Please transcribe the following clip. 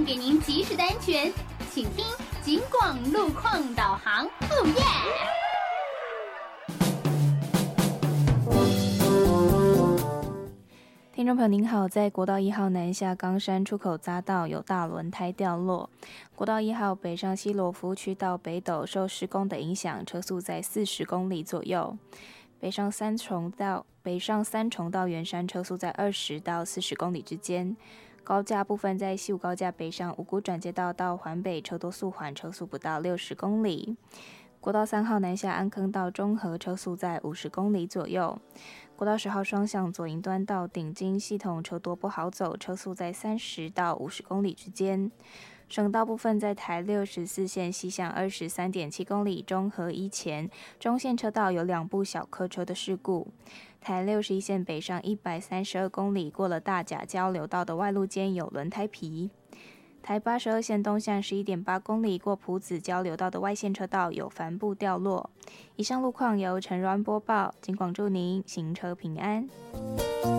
给您及时的安全，请听警广路况导航。哦耶！ 听众朋友您好，在国道1号南下冈山出口匝道有大轮胎掉落，国道1号北上西罗服务区到北斗受施工的影响，车速在40公里左右。北上三重到圆山车速在20到40公里之间。高架部分在西武高架北上五股转接道到环北车多速缓，车速不到60公里。国道3号南下安坑到中和车速在50公里左右。国道10号双向左营端到顶金系统车多不好走，车速在30到50公里之间。省道部分在台64线西向23.7公里中和一前中线车道有2部小客车的事故。台61线北上132公里过了大甲交流道的外路间有轮胎皮。台82线东向11.8公里过埔子交流道的外线车道有帆布掉落。以上路况由陈软播报，警广祝您行车平安。